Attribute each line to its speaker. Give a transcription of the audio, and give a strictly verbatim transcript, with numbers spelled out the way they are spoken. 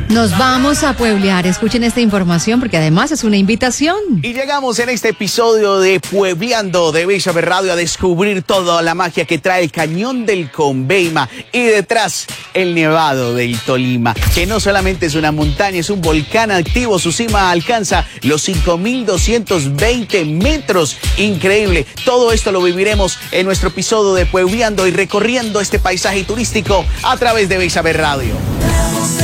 Speaker 1: Nos vamos a pueblear. Escuchen esta información porque además es una invitación.
Speaker 2: Y llegamos en este episodio de Puebleando de Bella Radio a descubrir toda la magia que trae el Cañón del Conveima y detrás el Nevado del Tolima, que no solamente es una montaña, es un volcán activo. Su cima alcanza los cinco mil doscientos veinte metros. Increíble. Todo esto lo viviremos en nuestro episodio de Puebleando y recorriendo este paisaje turístico a través de Bella Radio.